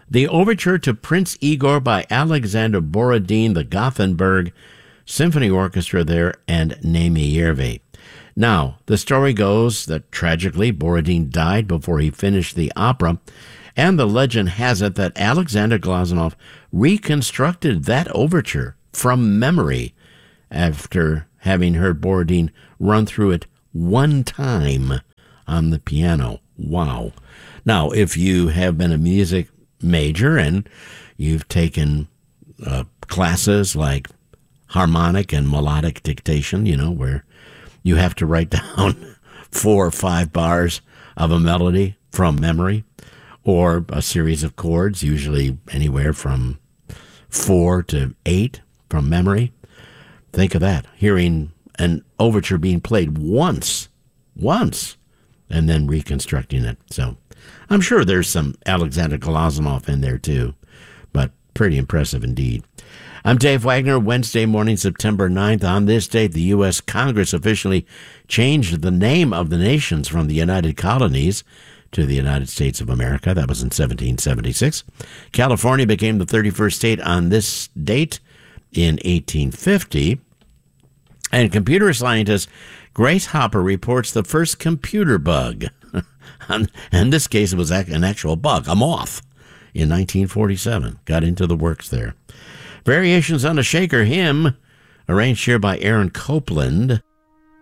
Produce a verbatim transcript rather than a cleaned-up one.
The overture to Prince Igor by Alexander Borodin, the Gothenburg Symphony Orchestra there, and Naimi Järvi. Now, the story goes that tragically Borodin died before he finished the opera, and the legend has it that Alexander Glazunov reconstructed that overture from memory after having heard Borodin run through it one time on the piano. Wow. Now, if you have been a music major and you've taken uh, classes like harmonic and melodic dictation, you know, where you have to write down four or five bars of a melody from memory, or a series of chords, usually anywhere from four to eight from memory. Think of that, hearing an overture being played once, once, and then reconstructing it. So I'm sure there's some Alexander Glazunov in there too, but pretty impressive indeed. I'm Dave Wagner. Wednesday morning, September ninth. On this date, the U S Congress officially changed the name of the nations from the United Colonies to the United States of America. That was in seventeen seventy-six. California became the thirty-first state on this date in eighteen fifty. And computer scientist Grace Hopper reports the first computer bug. In this case, it was an actual bug, a moth, in nineteen forty-seven. Got into the works there. Variations on a Shaker hymn, arranged here by Aaron Copland.